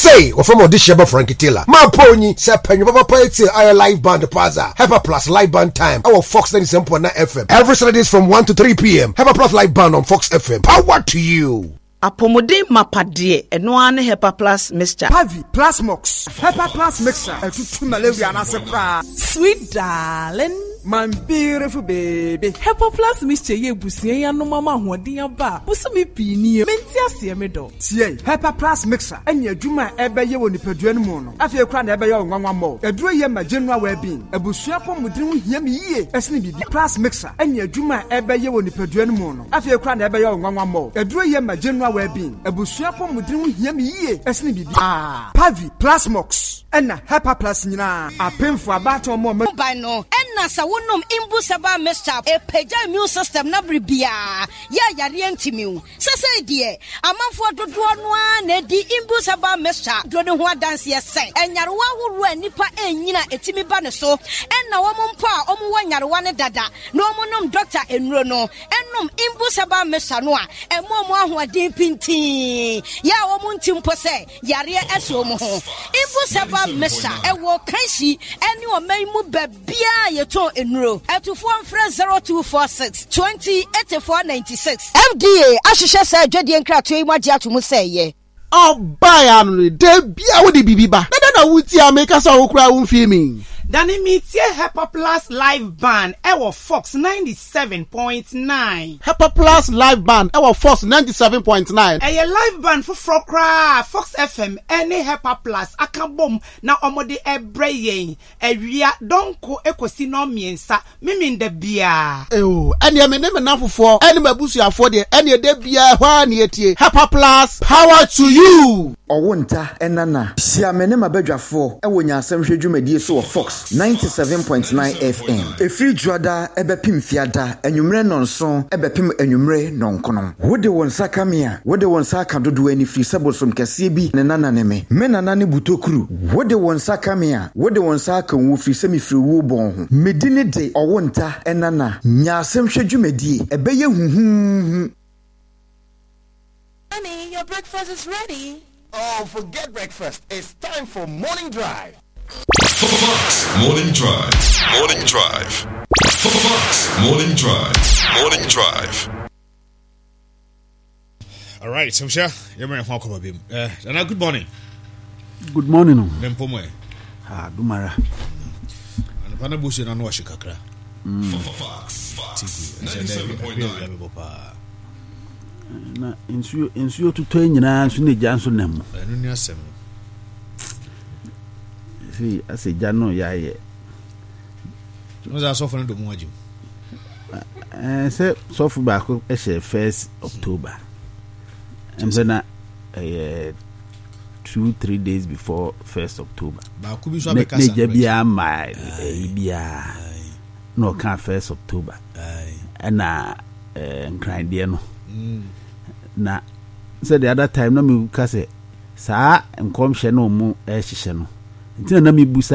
say or from audition Frankie Taylor ma pony say penny papa till our live band plaza Hyper Plus live band time our Fox 97.9 FM every Saturdays from 1 to 3 p.m. Hyper Plus live band on Fox FM. Power to you. Apomode mapadie eno ane Hyper Plus mixture. Pavi plus mox. Hyper Plus mixture. Etutu malaria na sekra. Sweet darling, my beautiful baby. Hyper Plus mixture ye busie ya no mama hoden aba. Busumi pini menti ase me do. Tie Hyper Plus mixture. Enya adwuma ebeye wo nipadua no mu no. Afie kra na ebeye onwanwa mo. Eduro ye ma general well being. Ebusua pomodin ho hia me yie. Esne bibi plus mixture. Enya adwuma ebeye wo nipadua no mu no. Afie kra na ebeye onwanwa mo. Eduro ye ma general well-being ebusua pomodin ho hia me yie esne bibi Pavi plus mox ena Hyper Plus nyina apemfo abato mo by no ena sa wonom imbusaba mixture e pagya immune system na bribia ya yare antimiu sese die amanfo dodo no a na di imbusaba mixture do ne ho adanse yese enyarewa horo anipa enyina etimi ba ne so ena wo mpa omo wanyarewa ne dada no omonom doctor enuro no enom imbusaba mixture no a emo ahoade pinti ya wo munti mpo se yare eso mo ho imbusaba Mesa ewo kanshi eni o maimu babia yeto enuro etufo mfre 0246 208496 FDA ahihye se adwade nkrato yi magye atomu se ye Obaya no de bia wo de bibiba na wuti ameka so wo kura wo mfimi Dani mitie Hyper Plus live band ewo Fox 97.9 Hyper Plus live band ewo Fox 97.9 Eye live band for Frokra Fox FM any Hyper Plus akabom na omode ebreyen ewia donko ekosi no miensa miminde bia ene me na fofo ene mabusuafo de ene de bia hwa na etie Hyper Plus power to you Owonta enana siamene mabadwafo ewo nyasem hwedwumadie so Fox 97.9 FM efri juada ebepim fiada enwumre nonso ebepim enwumre nonkono wode won sakamia wode won saka dodo ani fri sabosom kase bi ne nana ne me nana ne butokuru wode won sakamia wode won saka wo fri semi fri wo bon ho medine de owonta enana nyasem hwedwumadie ebeye huhu. Honey, your breakfast is ready. Oh, forget breakfast. It's time for morning drive. Fox Morning Drive. Morning Drive. Fox Morning Drive. Morning Drive. All right, so sir, you're very welcome to him. Good morning. Good morning. Nempomo. Dumara. And Panabushi na no shikakra. Fox 97.9. Na insuo tuto nyina nso ne janso nam. Enu ni asem. Si aseja no yaye. No za so for ndo mu ajim. Se so for back e 1st October. Mbena 2-3 days before 1st October. Ba ku bi so abeka sa. Ne bia mai bia. No kan 1st October. Na nkrande no. Na said the other time na me ka say saa nkom hye no mu hye no ntina na me busa